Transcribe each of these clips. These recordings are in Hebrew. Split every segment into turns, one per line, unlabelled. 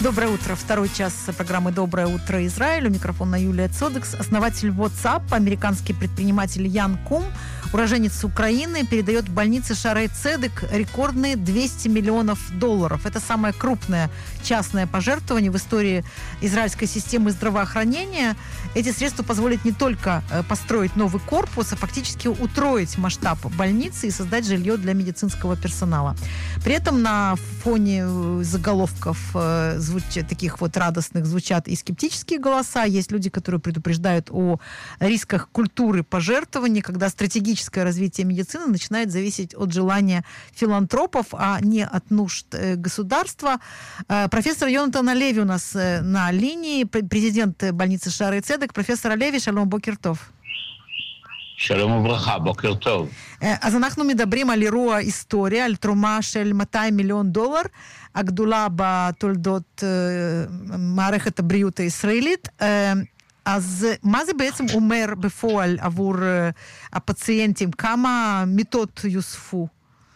Доброе утро. Второй час программы «Доброе утро, Израиль». У микрофона Юлия Цодекс. Основатель WhatsApp, американский предприниматель Ян Кум, уроженец Украины, передает больнице Шаарей Цедек рекордные $200 миллионов. Это самое крупное частное пожертвование в истории израильской системы здравоохранения. Эти средства позволят не только построить новый корпус, а фактически утроить масштаб больницы и создать жилье для медицинского персонала. При этом на фоне заголовков таких вот радостных звучат и скептические голоса. Есть люди, которые предупреждают о рисках культуры пожертвований, когда стратегическое развитие медицины начинает зависеть от желания филантропов, а не от нужд государства. Профессор Йонатан Алеви у нас на линии, президент больницы Шаарей Цедек. Профессор Алеви, שלום, בוקר טוב.
שלום וברכה, בוקר טוב.
אז אנחנו מדברים על אירוע היסטורי, על תרומה של $200 מיליון, הגדולה בתולדות מערכת הבריאות הישראלית. אז מה זה בעצם אומר בפועל עבור הפציינטים? כמה מיטות יוספו?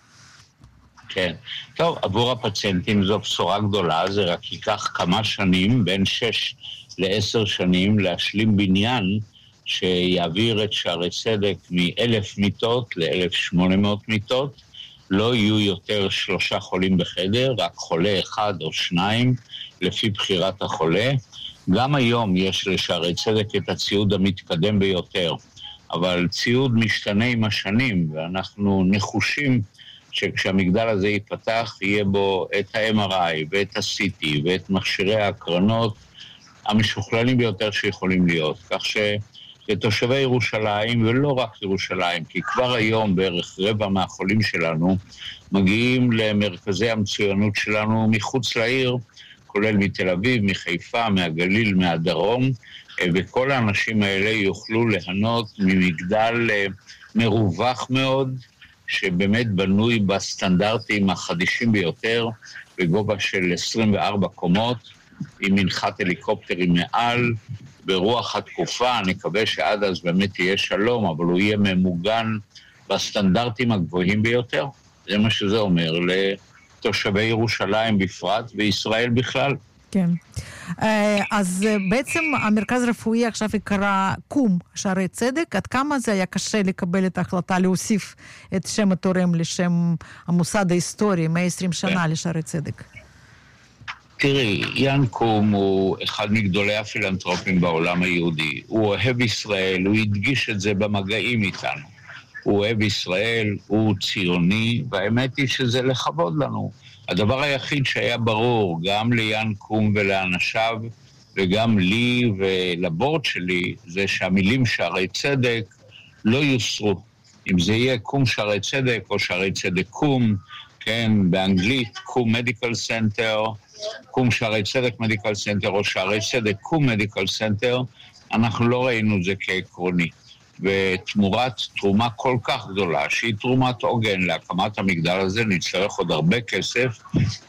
כן, טוב, עבור הפציינטים זו בשורה גדולה, זה רק ייקח כמה שנים, בין 6 ל-10 שנים, להשלים בניין שיעביר את שערי צדק מ-1,000 מיטות ל-1,800 מיטות. לא יהיו יותר 3 חולים בחדר, רק חולה 1 או 2 לפי בחירת החולה. גם היום יש לשערי צדק את הציוד המתקדם ביותר, אבל ציוד משתנה עם השנים, ואנחנו נחושים שכשהמגדל הזה ייפתח יהיה בו את ה-MRI ואת ה-CT ואת מכשירי ההקרנות המשוכללים ביותר שיכולים להיות. כך לתושבי ירושלים, ולא רק ירושלים, כי כבר היום בערך רבע מהחולים שלנו מגיעים למרכזי המצוינות שלנו מחוץ לעיר, כולל מתל אביב, מחיפה, מהגליל, מהדרום, וכל האנשים האלה יוכלו ליהנות ממגדל מרווח מאוד, שבאמת בנוי בסטנדרטים החדישים ביותר, בגובה של 24 קומות, עם מנחת הליקופטרים מעל, ברוח התקופה, אני מקווה שעד אז באמת יהיה שלום, אבל הוא יהיה ממוגן בסטנדרטים הגבוהים ביותר. זה מה שזה אומר לתושבי ירושלים בפרט וישראל בכלל.
כן. אז בעצם המרכז הרפואי עכשיו יקרא קום שערי צדק. עד כמה זה היה קשה לקבל את ההחלטה להוסיף את שם התורם לשם המוסד ההיסטורי 120 שנה לשערי צדק?
תראי, יאן קום הוא אחד מגדולי הפילנטרופים בעולם היהודי. הוא אוהב ישראל, הוא הדגיש את זה במגעים איתנו. הוא אוהב ישראל, הוא ציוני, והאמת היא שזה לכבוד לנו. הדבר היחיד שהיה ברור גם ליאן קום ולאנשיו, וגם לי ולבורד שלי, זה שהמילים שערי צדק לא יוסרו. אם זה יהיה קום שערי צדק או שערי צדק קום, כן, באנגלית קום מדיקל סנטר, קום שערי צדק מדיקל סנטר או שערי צדק קום מדיקל סנטר, אנחנו לא ראינו את זה כעקרוני. ותמורת תרומה כל כך גדולה, שהיא תרומת עוגן להקמת המגדל הזה, נצטרך עוד הרבה כסף,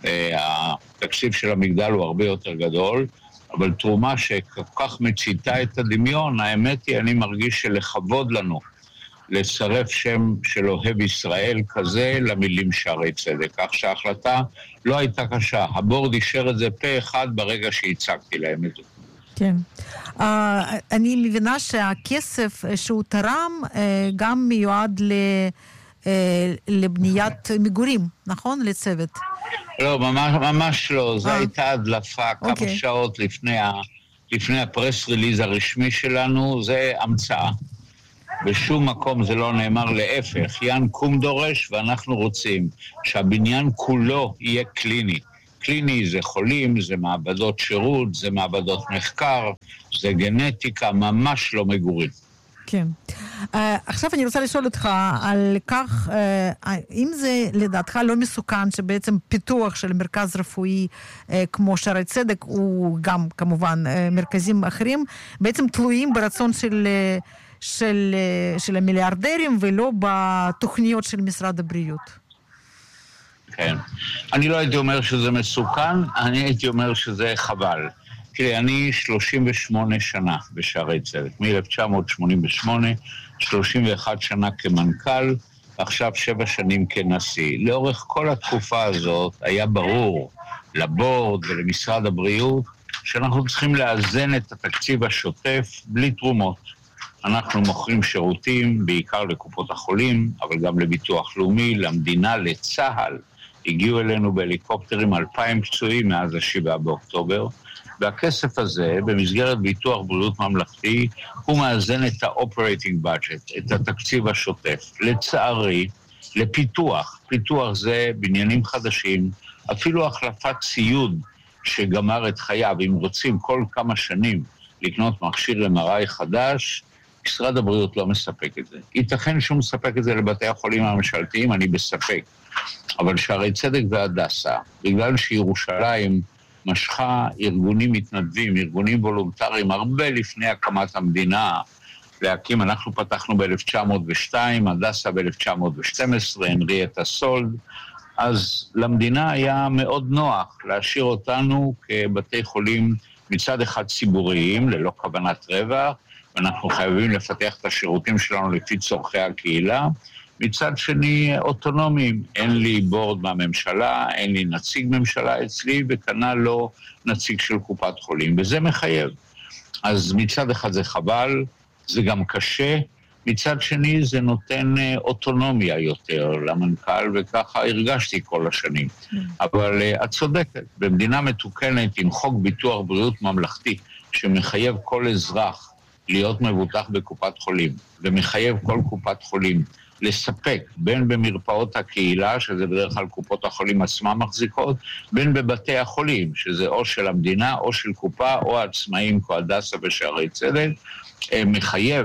התקציב של המגדל הוא הרבה יותר גדול, אבל תרומה שכל כך מציתה את הדמיון, האמת היא, אני מרגיש שלכבוד לנו, לצרף שם של אוהב ישראל כזה למילים שערי צדק. כך שההחלטה לא הייתה קשה. הבורד אישר את זה פה אחד ברגע שהצגתי להם את זה.
כן. אני מבינה שהכסף שהוא תרם גם מיועד לבניית מגורים, נכון? לצוות.
לא, ממש לא. זו הייתה הדלפה כמה שעות לפני הפרס ריליז הרשמי שלנו. זה המצאה. בשום מקום זה לא נאמר, להפך. יאן קום דורש ואנחנו רוצים שהבניין כולו יהיה קליני. קליני זה חולים, זה מעבדות שירות, זה מעבדות מחקר, זה גנטיקה, ממש לא מגורים.
כן. עכשיו אני רוצה לשאול אותך על כך, אם זה לדעתך לא מסוכן שבעצם פיתוח של מרכז רפואי כמו שערי צדק, הוא גם כמובן מרכזים אחרים, בעצם תלויים ברצון של המיליארדרים ולא בתוכניות של משרד הבריאות.
כן. אני לא הייתי אומר שזה מסוכן, אני הייתי אומר שזה חבל. תראי, אני 38 שנה בשערי צדק, מ-1988, 31 שנה כמנכ"ל, ועכשיו 7 שנים כנשיא. לאורך כל התקופה הזאת היה ברור לבורד ולמשרד הבריאות, שאנחנו צריכים לאזן את התקציב השוטף בלי תרומות. אנחנו מוכרים שירותים, בעיקר לקופות החולים, אבל גם לביטוח לאומי, למדינה, לצה"ל. הגיעו אלינו בהליקופטרים 2,000 פצועים מאז 7 באוקטובר, והכסף הזה, במסגרת ביטוח בריאות ממלכתי, הוא מאזן את ה-operating budget, את התקציב השוטף. לצערי, לפיתוח. פיתוח זה בניינים חדשים, אפילו החלפת ציוד שגמר את חייו, אם רוצים כל כמה שנים לקנות מכשיר MRI חדש, משרד הבריאות לא מספק את זה. ייתכן שהוא מספק את זה לבתי החולים הממשלתיים, אני בספק. אבל שערי צדק והדסה, בגלל שירושלים משכה ארגונים מתנדבים, ארגונים וולונטריים, הרבה לפני הקמת המדינה, להקים, אנחנו פתחנו ב-1902, הדסה ב-1912, הנריאטה סולד, אז למדינה היה מאוד נוח להשאיר אותנו כבתי חולים מצד אחד ציבוריים, ללא כוונת רווח, ואנחנו חייבים לפתח את השירותים שלנו לפי צורכי הקהילה, מצד שני אוטונומיים, אין לי בורד מהממשלה, אין לי נציג ממשלה אצלי, וכנ"ל לא נציג של קופת חולים, וזה מחייב. אז מצד אחד זה חבל, זה גם קשה, מצד שני זה נותן אוטונומיה יותר למנכ"ל, וככה הרגשתי כל השנים. אבל את צודקת, במדינה מתוקנת עם חוק ביטוח בריאות ממלכתי, שמחייב כל אזרח להיות מבוטח בקופת חולים, ומחייב כל קופת חולים לספק, בין במרפאות הקהילה, שזה בדרך כלל קופות החולים עצמם מחזיקות, בין בבתי החולים, שזה או של המדינה, או של קופה, או העצמאים, כמו הדסה ושערי צדק, מחייב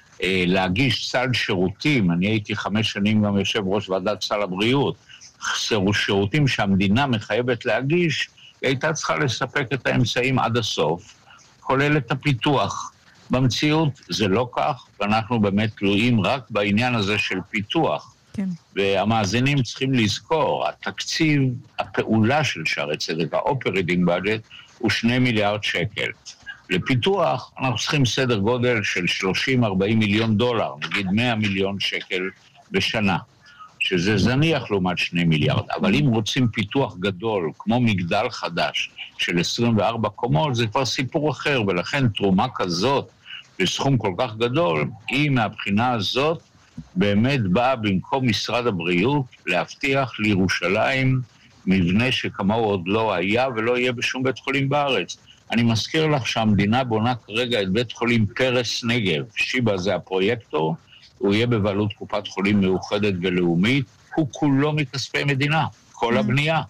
להגיש סל שירותים, אני הייתי 5 שנים גם יושב ראש ועדת סל הבריאות, שירותים שהמדינה מחייבת להגיש, היא הייתה צריכה לספק את האמצעים עד הסוף, כולל את הפיתוח. במציאות זה לא כך, ואנחנו באמת תלויים רק בעניין הזה של פיתוח. כן. והמאזינים צריכים לזכור, התקציב, הפעולה של שערי צדק, ה-operating budget, הוא 2 מיליארד שקל. לפיתוח אנחנו צריכים סדר גודל של 30-40 מיליון דולר, נגיד 100 מיליון שקל בשנה, שזה זניח לעומת 2 מיליארד. אבל אם רוצים פיתוח גדול, כמו מגדל חדש של 24 קומות, זה כבר סיפור אחר, ולכן תרומה כזאת בסכום כל כך גדול, היא מהבחינה הזאת באמת באה במקום משרד הבריאות להבטיח לירושלים מבנה שכמוהו עוד לא היה ולא יהיה בשום בית חולים בארץ. אני מזכיר לך שהמדינה בונה כרגע את בית חולים פרס נגב, שיבא זה הפרויקטור, הוא יהיה בבעלות קופת חולים מאוחדת ולאומית, הוא כולו מכספי מדינה, כל הבנייה.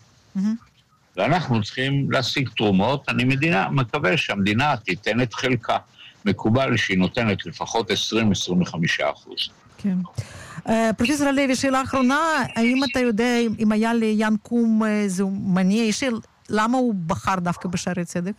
ואנחנו צריכים להשיג תרומות, אני מקווה שהמדינה תיתן את חלקה, מקובל שהיא נותנת לפחות 20-25%.
כן. פרופסור הלוי, שאלה אחרונה, האם אתה יודע אם היה ליאן קום איזה מניע ישיר, למה הוא בחר דווקא בשערי צדק?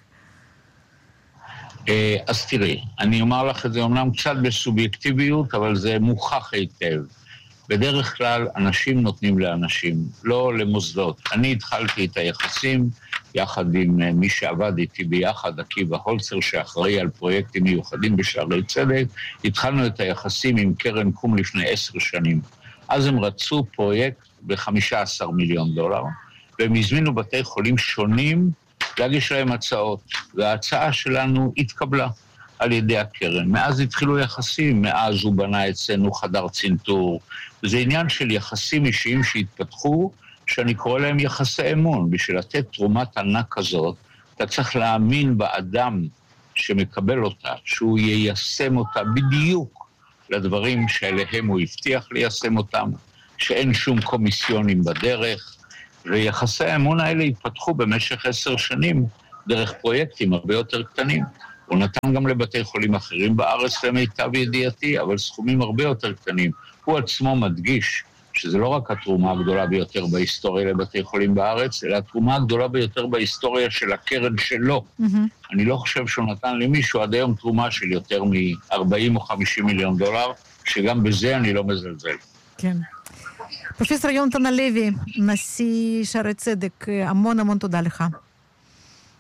אז תראי, אני אומר לך את זה אומנם קצת בסובייקטיביות, אבל זה מוכח היטב. בדרך כלל אנשים נותנים לאנשים, לא למוסדות. אני התחלתי את היחסים יחד עם מי שעבד איתי ביחד, עקיבא הולצר, שאחראי על פרויקטים מיוחדים בשערי צדק, התחלנו את היחסים עם קרן קום לפני 10 שנים. אז הם רצו פרויקט ב$15 מיליון, והם הזמינו בתי חולים שונים להגיש להם הצעות, וההצעה שלנו התקבלה על ידי הקרן. מאז התחילו יחסים, מאז הוא בנה אצלנו חדר צנתור, וזה עניין של יחסים אישיים שהתפתחו, שאני קורא להם יחסי אמון. בשביל לתת תרומת ענק כזאת, אתה צריך להאמין באדם שמקבל אותה, שהוא יישם אותה בדיוק לדברים שאליהם הוא הבטיח ליישם אותם, שאין שום קומיסיונים בדרך, ויחסי האמון האלה התפתחו במשך 10 שנים דרך פרויקטים הרבה יותר קטנים. הוא נתן גם לבתי חולים אחרים בארץ למיטב ידיעתי, אבל סכומים הרבה יותר קטנים. הוא עצמו מדגיש שזה לא רק התרומה הגדולה ביותר בהיסטוריה לבתי חולים בארץ, אלא התרומה הגדולה ביותר בהיסטוריה של הקרן שלו. אני לא חושב שהוא נתן למישהו עד היום תרומה של יותר מ-40 או 50 מיליון דולר, שגם בזה אני לא מזלזל.
כן. פרופסור יונתן הלוי, נשיא שערי צדק, המון תודה לך.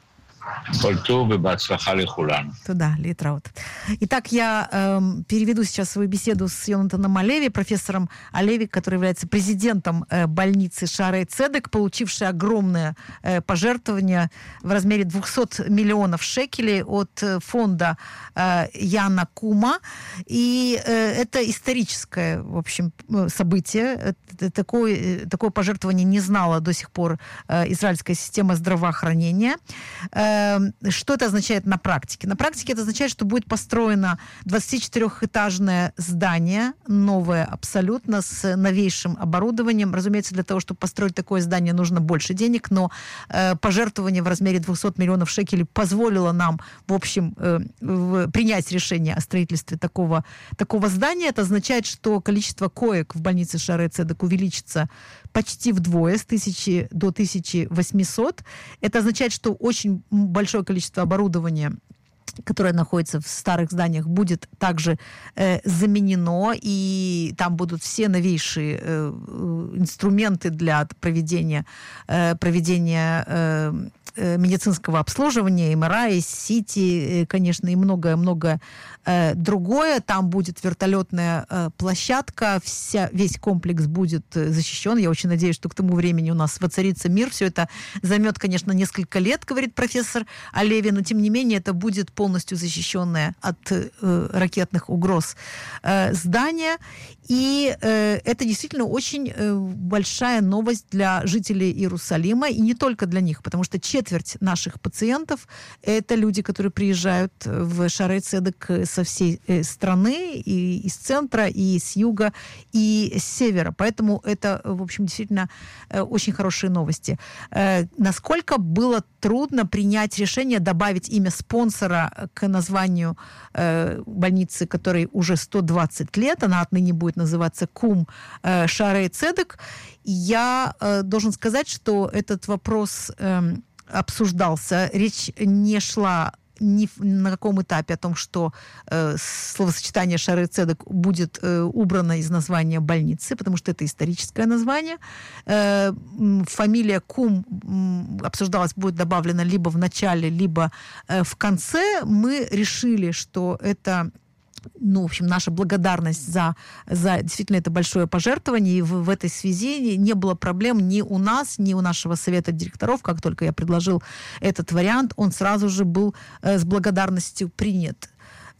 כל טוב ובהצלחה לכולנו.
Туда, Литраут. Итак, я переведу сейчас свою беседу с Йонатаном Алеви, профессором Алеви, который является президентом больницы Шаарей Цедек, получившей огромное пожертвование в размере 200 миллионов шекелей от фонда Яна Кума. И это историческое, в общем, событие. Такое пожертвование не знала до сих пор израильская система здравоохранения. Что это означает на практике? На практике это означает, что будет построено 24-этажное здание, новое абсолютно, с новейшим оборудованием. Разумеется, для того, чтобы построить такое здание, нужно больше денег, но пожертвование в размере 200 миллионов шекелей позволило нам, в общем, принять решение о строительстве такого здания. Это означает, что количество коек в больнице Шаарей Цедек увеличится почти вдвое, с 1000 до 1800. Это означает, что очень большое количество оборудования, которое находится в старых зданиях, будет также заменено, и там будут все новейшие инструменты для проведения медицинского обслуживания, МРА, СИТИ, конечно, и многое-многое другое. Там будет вертолетная площадка, весь комплекс будет защищен. Я очень надеюсь, что к тому времени у нас воцарится мир. Все это займет, конечно, несколько лет, говорит профессор Алеви, но, тем не менее, это будет полностью защищенное от ракетных угроз здание. И это действительно очень большая новость для жителей Иерусалима, и не только для них, потому что четверть наших пациентов – это люди, которые приезжают в Шаарей Цедек со всей страны, и из центра, и с юга, и с севера. Поэтому это, в общем, действительно очень хорошие новости. Насколько было трудно принять решение добавить имя спонсора к названию больницы, которой уже 120 лет, она отныне будет называться Кум Шаарей Цедек. Я должен сказать, что этот вопрос обсуждался. Речь не шла ни на каком этапе о том, что словосочетание Шаарей Цедек будет убрано из названия больницы, потому что это историческое название. Фамилия Кум обсуждалась, будет добавлена либо в начале, либо в конце. Мы решили, что это, в общем, наша благодарность за действительно это большое пожертвование. И в этой связи не было проблем ни у нас, ни у нашего совета директоров. Как только я предложил этот вариант, он сразу же был с благодарностью принят.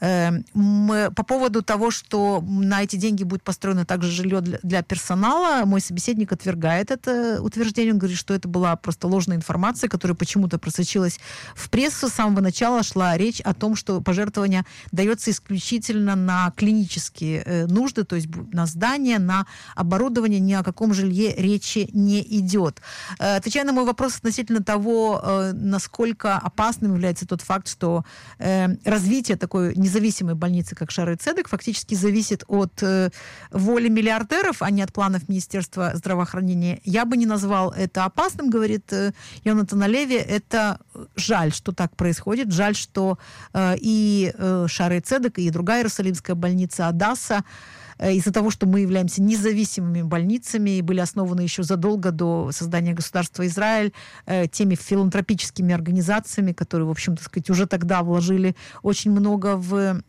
По поводу того, что на эти деньги будет построено также жилье для персонала, мой собеседник отвергает это утверждение. Он говорит, что это была просто ложная информация, которая почему-то просочилась в прессу. С самого начала шла речь о том, что пожертвование дается исключительно на клинические нужды, то есть на здание, на оборудование, ни о каком жилье речи не идет. Отвечая на мой вопрос относительно того, насколько опасным является тот факт, что развитие такой независимой больницы, как Шаарей Цедек, фактически зависит от воли миллиардеров, а не от планов Министерства здравоохранения. Я бы не назвал это опасным, говорит Йонатан Алеви. Это жаль, что так происходит. Жаль, что и Шаарей Цедек, и другая Иерусалимская больница Адасса, из-за того, что мы являемся независимыми больницами и были основаны еще задолго до создания государства Израиль теми филантропическими организациями, которые, в общем, так сказать, уже тогда вложили очень много в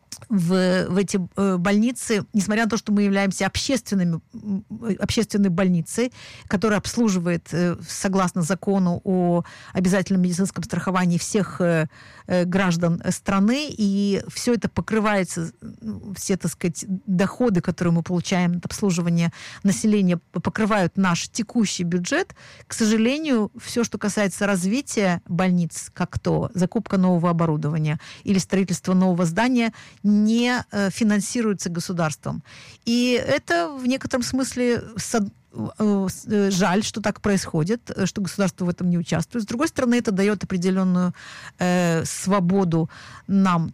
эти больницы, несмотря на то, что мы являемся общественной больницей, которая обслуживает, согласно закону о обязательном медицинском страховании, всех граждан страны, и все это покрывается, все, так сказать, доходы, которые мы получаем от обслуживания населения, покрывают наш текущий бюджет. К сожалению, все, что касается развития больниц, как то закупка нового оборудования или строительство нового здания, не финансируется государством. И это в некотором смысле жаль, что так происходит, что государство в этом не участвует. С другой стороны, это дает определенную свободу нам